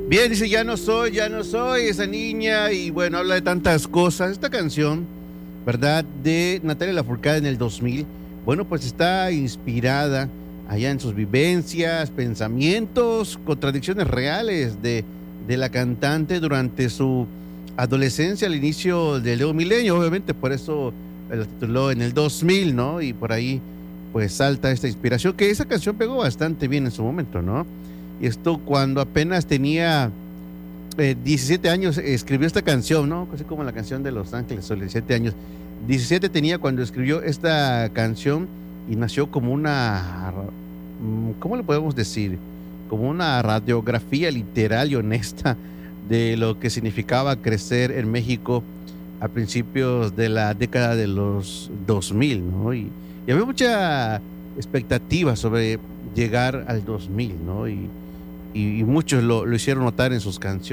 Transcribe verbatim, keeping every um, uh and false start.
Bien, dice, ya no soy, ya no soy esa niña. Y bueno, habla de tantas cosas. Esta canción, ¿verdad? De Natalia Lafourcade en el dos mil. Bueno, pues está inspirada allá en sus vivencias, pensamientos, contradicciones reales de, de la cantante durante su adolescencia al inicio del nuevo milenio. Obviamente, por eso la tituló en el dos mil, ¿no? Y por ahí, pues salta esta inspiración, que esa canción pegó bastante bien en su momento, ¿no? Y esto cuando apenas tenía eh, diecisiete años, eh, escribió esta canción, ¿no? Así como la canción de Los Ángeles, sobre diecisiete años. diecisiete tenía cuando escribió esta canción y nació como una, mm, ¿cómo le podemos decir? Como una radiografía literal y honesta de lo que significaba crecer en México a principios de la década de los dos mil, ¿no? Y, y había mucha expectativa sobre llegar al dos mil, ¿no? Y, y, y muchos lo, lo hicieron notar en sus canciones.